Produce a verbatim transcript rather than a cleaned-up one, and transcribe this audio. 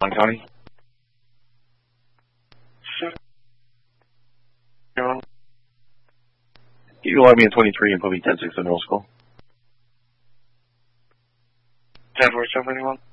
Long County. You log me in twenty-three and put me ten six in middle school. ten four seven anyone?